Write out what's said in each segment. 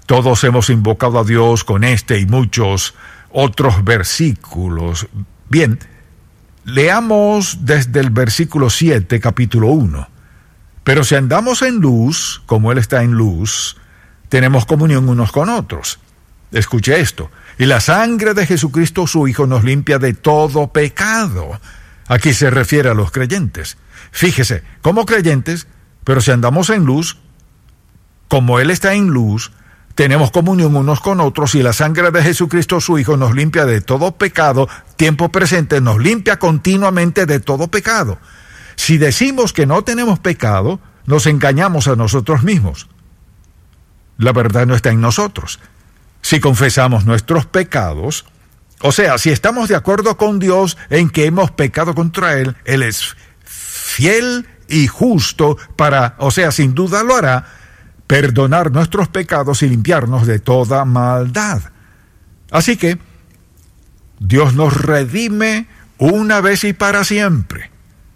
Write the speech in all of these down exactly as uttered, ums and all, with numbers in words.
Todos hemos invocado a Dios con este y muchos otros versículos. Bien, leamos desde el versículo siete, capítulo uno. Pero si andamos en luz, como Él está en luz, tenemos comunión unos con otros. Escuche esto. Y la sangre de Jesucristo, su Hijo, nos limpia de todo pecado. Aquí se refiere a los creyentes. Fíjese, como creyentes, pero si andamos en luz, como Él está en luz, tenemos comunión unos con otros, y la sangre de Jesucristo, su Hijo, nos limpia de todo pecado. Tiempo presente, nos limpia continuamente de todo pecado. Si decimos que no tenemos pecado, nos engañamos a nosotros mismos. La verdad no está en nosotros. Si confesamos nuestros pecados, o sea, si estamos de acuerdo con Dios en que hemos pecado contra Él, Él es fiel y justo para, o sea, sin duda lo hará, perdonar nuestros pecados y limpiarnos de toda maldad. Así que Dios nos redime una vez y para siempre.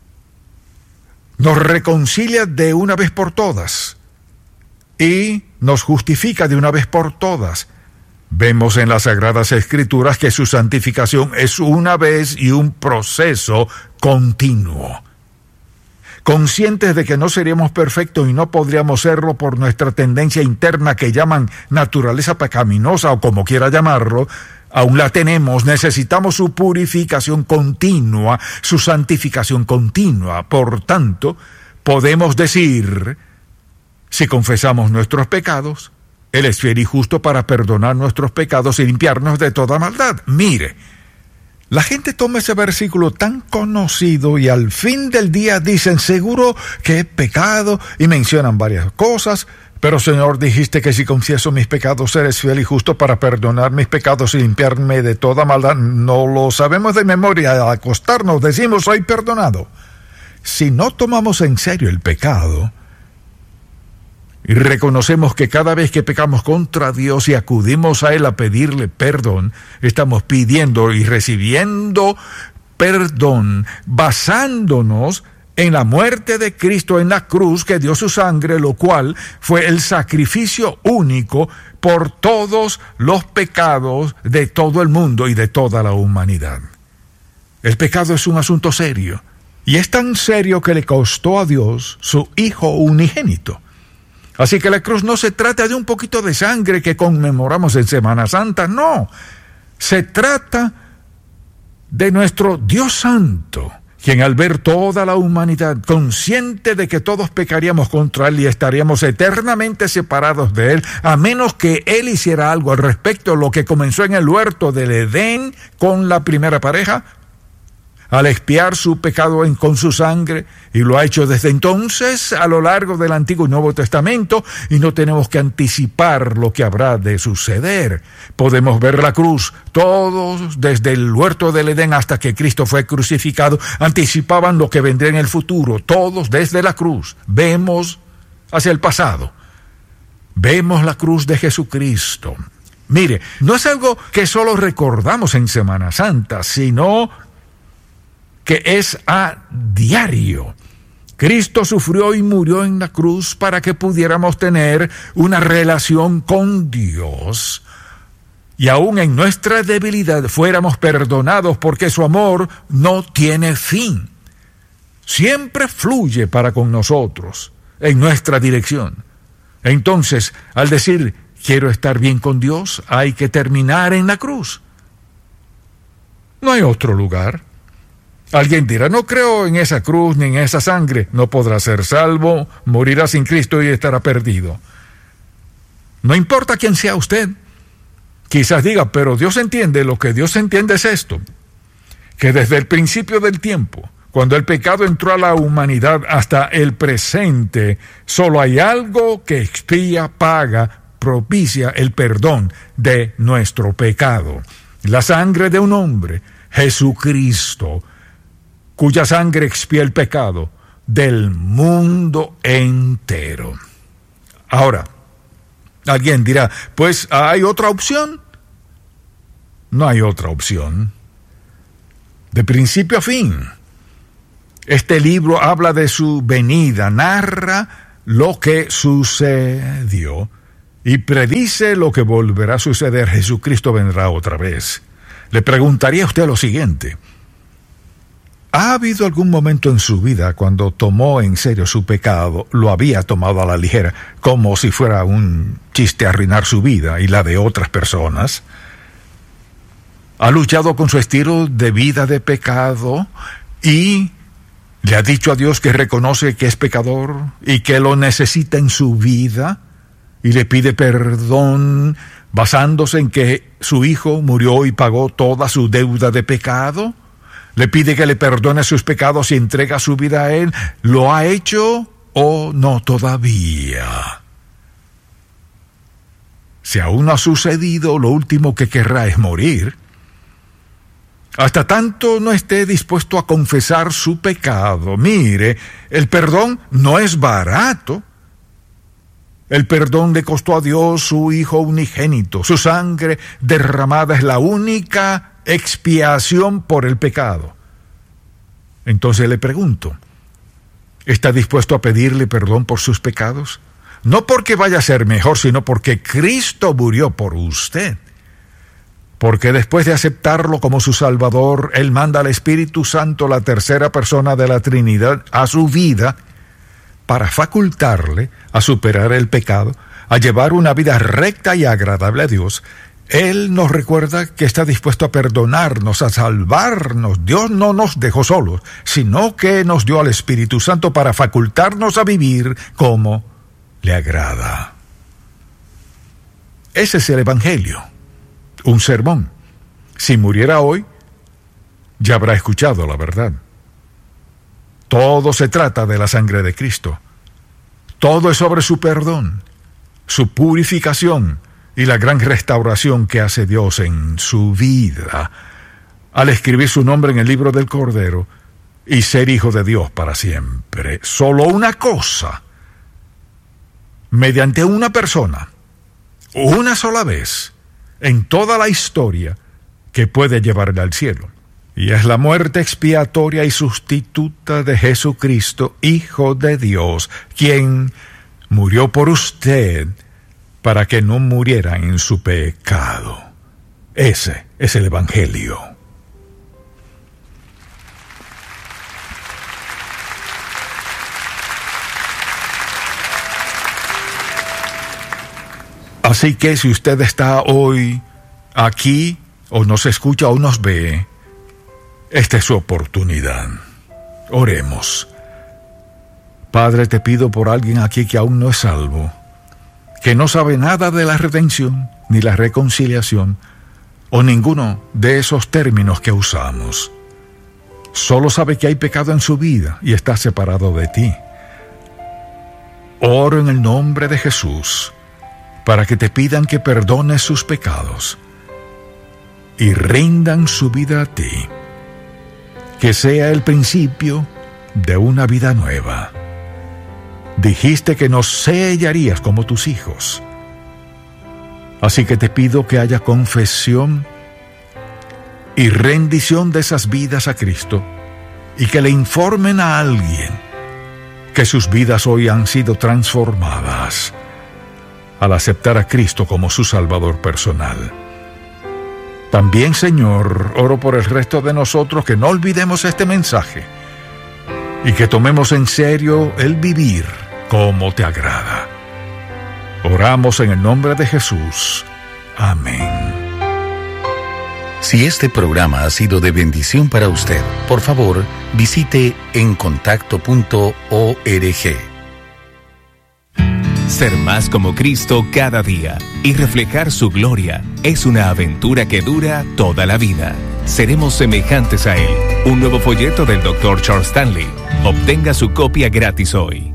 Nos reconcilia de una vez por todas y nos justifica de una vez por todas. Vemos en las Sagradas Escrituras que su santificación es una vez y un proceso continuo. Conscientes de que no seríamos perfectos y no podríamos serlo por nuestra tendencia interna que llaman naturaleza pecaminosa o como quiera llamarlo, aún la tenemos, necesitamos su purificación continua, su santificación continua. Por tanto, podemos decir, si confesamos nuestros pecados, Él es fiel y justo para perdonar nuestros pecados y limpiarnos de toda maldad. Mire, la gente toma ese versículo tan conocido y al fin del día dicen, seguro que he pecado, y mencionan varias cosas, pero Señor, dijiste que si confieso mis pecados, eres fiel y justo para perdonar mis pecados y limpiarme de toda maldad. No lo sabemos de memoria, al acostarnos decimos, soy perdonado. Si no tomamos en serio el pecado, y reconocemos que cada vez que pecamos contra Dios y acudimos a Él a pedirle perdón, estamos pidiendo y recibiendo perdón, basándonos en la muerte de Cristo en la cruz, que dio su sangre, lo cual fue el sacrificio único por todos los pecados de todo el mundo y de toda la humanidad. El pecado es un asunto serio, y es tan serio que le costó a Dios su Hijo unigénito. Así que la cruz no se trata de un poquito de sangre que conmemoramos en Semana Santa, no. Se trata de nuestro Dios Santo, quien al ver toda la humanidad, consciente de que todos pecaríamos contra Él y estaríamos eternamente separados de Él, a menos que Él hiciera algo al respecto, lo que comenzó en el huerto del Edén con la primera pareja, al expiar su pecado en, con su sangre, y lo ha hecho desde entonces a lo largo del Antiguo y Nuevo Testamento, y no tenemos que anticipar lo que habrá de suceder. Podemos ver la cruz, todos desde el huerto del Edén hasta que Cristo fue crucificado, anticipaban lo que vendría en el futuro, todos desde la cruz. Vemos hacia el pasado, vemos la cruz de Jesucristo. Mire, no es algo que solo recordamos en Semana Santa, sino que es a diario. Cristo sufrió y murió en la cruz para que pudiéramos tener una relación con Dios, y aún en nuestra debilidad fuéramos perdonados, porque su amor no tiene fin. Siempre fluye para con nosotros, en nuestra dirección. Entonces, al decir, quiero estar bien con Dios, hay que terminar en la cruz. No hay otro lugar. Alguien dirá, no creo en esa cruz ni en esa sangre. No podrá ser salvo, morirá sin Cristo y estará perdido. No importa quién sea usted. Quizás diga, pero Dios entiende, lo que Dios entiende es esto, que desde el principio del tiempo, cuando el pecado entró a la humanidad hasta el presente, solo hay algo que expía, paga, propicia el perdón de nuestro pecado. La sangre de un hombre, Jesucristo, cuya sangre expía el pecado del mundo entero. Ahora, alguien dirá, pues, ¿hay otra opción? No hay otra opción. De principio a fin, este libro habla de su venida, narra lo que sucedió, y predice lo que volverá a suceder. Jesucristo vendrá otra vez. Le preguntaría a usted lo siguiente: ¿ha habido algún momento en su vida cuando tomó en serio su pecado, lo había tomado a la ligera, como si fuera un chiste arruinar su vida y la de otras personas? ¿Ha luchado con su estilo de vida de pecado y le ha dicho a Dios que reconoce que es pecador y que lo necesita en su vida y le pide perdón basándose en que su hijo murió y pagó toda su deuda de pecado? ¿Le pide que le perdone sus pecados y entrega su vida a Él? ¿Lo ha hecho o no todavía? Si aún no ha sucedido, lo último que querrá es morir. Hasta tanto no esté dispuesto a confesar su pecado. Mire, el perdón no es barato. El perdón le costó a Dios su Hijo unigénito. Su sangre derramada es la única expiación por el pecado. Entonces le pregunto, ¿está dispuesto a pedirle perdón por sus pecados? No porque vaya a ser mejor, sino porque Cristo murió por usted. Porque después de aceptarlo como su Salvador, Él manda al Espíritu Santo, la tercera persona de la Trinidad, a su vida para facultarle a superar el pecado, a llevar una vida recta y agradable a Dios. Él nos recuerda que está dispuesto a perdonarnos, a salvarnos. Dios no nos dejó solos, sino que nos dio al Espíritu Santo para facultarnos a vivir como le agrada. Ese es el Evangelio, un sermón. Si muriera hoy, ya habrá escuchado la verdad. Todo se trata de la sangre de Cristo. Todo es sobre su perdón, su purificación y la gran restauración que hace Dios en su vida al escribir su nombre en el libro del Cordero y ser hijo de Dios para siempre. Solo una cosa, mediante una persona, una sola vez, en toda la historia, que puede llevarle al cielo. Y es la muerte expiatoria y sustituta de Jesucristo, Hijo de Dios, quien murió por usted para que no muriera en su pecado. Ese es el Evangelio. Así que si usted está hoy aquí, o nos escucha o nos ve, esta es su oportunidad. Oremos. Padre, te pido por alguien aquí que aún no es salvo, que no sabe nada de la redención, ni la reconciliación, o ninguno de esos términos que usamos. Solo sabe que hay pecado en su vida y está separado de ti. Oro en el nombre de Jesús para que te pidan que perdones sus pecados y rindan su vida a ti. Que sea el principio de una vida nueva. Dijiste que nos sellarías como tus hijos. Así que te pido que haya confesión y rendición de esas vidas a Cristo y que le informen a alguien que sus vidas hoy han sido transformadas al aceptar a Cristo como su Salvador personal. También, Señor, oro por el resto de nosotros que no olvidemos este mensaje y que tomemos en serio el vivir como te agrada. Oramos en el nombre de Jesús. Amén. Si este programa ha sido de bendición para usted, por favor, visite en contacto punto org. Ser más como Cristo cada día y reflejar su gloria es una aventura que dura toda la vida. Seremos semejantes a Él. Un nuevo folleto del doctor Charles Stanley. Obtenga su copia gratis hoy.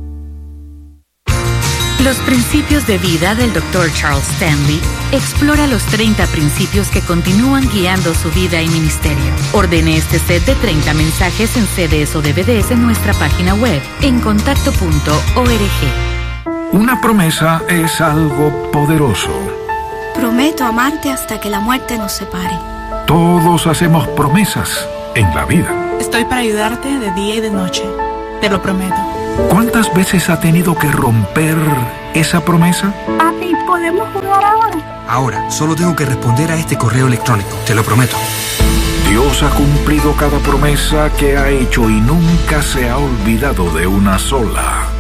Los principios de vida del doctor Charles Stanley explora los treinta principios que continúan guiando su vida y ministerio. Ordene este set de treinta mensajes en C Ds o D V Ds en nuestra página web en contacto punto org. Una promesa es algo poderoso. Prometo amarte hasta que la muerte nos separe. Todos hacemos promesas en la vida. Estoy para ayudarte de día y de noche. Te lo prometo. ¿Cuántas veces ha tenido que romper esa promesa? Papi, ¿Podemos jugar ahora? Ahora, solo tengo que responder a este correo electrónico, te lo prometo. Dios ha cumplido cada promesa que ha hecho y nunca se ha olvidado de una sola.